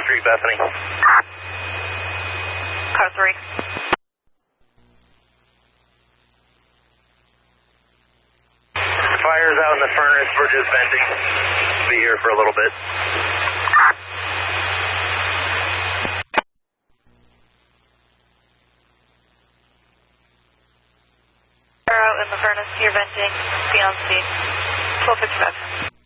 3, Bethany. Car 3. Fire's out in the furnace. We're just venting. Be here for a little bit. Fire out in the furnace. You're venting. Be on scene. 1255.